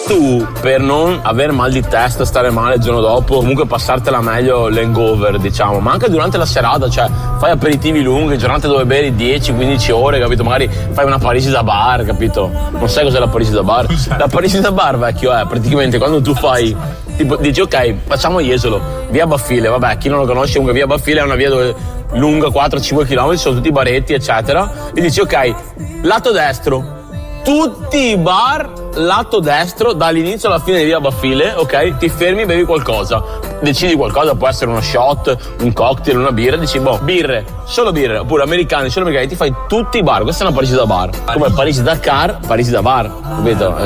tu, per non aver mal di testa, stare male il giorno dopo, comunque passartela meglio l'hangover, diciamo, ma anche durante la serata, cioè fai aperitivi lunghi, giornate dove bevi 10-15 ore, capito? Magari fai una Parisi da bar, capito? Non sai cos'è la Parisi da bar? La Parisi da bar, vecchio, è praticamente quando tu fai, tipo, dici ok, facciamo Jesolo, via Baffile, vabbè, chi non lo conosce, comunque via Baffile è una via dove lunga 4-5 km, sono tutti baretti, eccetera, e dici ok, lato destro, tutti i bar lato destro dall'inizio alla fine di via Baffile, ok? Ti fermi, bevi qualcosa, decidi qualcosa, può essere uno shot, un cocktail, una birra, dici boh, birre, solo birre, oppure americani, solo americani, ti fai tutti i bar. Questa è una Parisi da bar, come Parisi Dakar, Parisi da bar, capito?